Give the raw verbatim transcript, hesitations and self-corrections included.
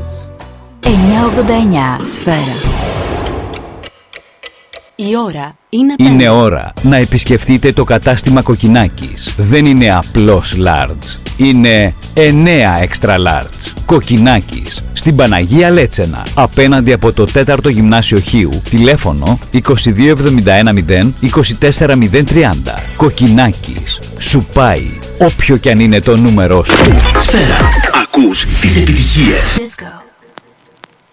εννιακόσια ογδόντα εννιά Σφαίρα. Η ώρα είναι πέντε. Είναι ώρα να επισκεφτείτε το κατάστημα Κοκκινάκης. Δεν είναι απλώς large. Είναι εννέα extra large. Κοκκινάκης. Στην Παναγία Λέτσενα. Απέναντι από το τέταρτο Γυμνάσιο Χίου. Τηλέφωνο είκοσι δύο εβδομήντα ένα μηδέν είκοσι τέσσερα μηδέν τριάντα. Κοκκινάκης. Σου πάει όποιο κι αν είναι το νούμερό σου. Σφαίρα. Ακούς τις επιτυχίες. Disco.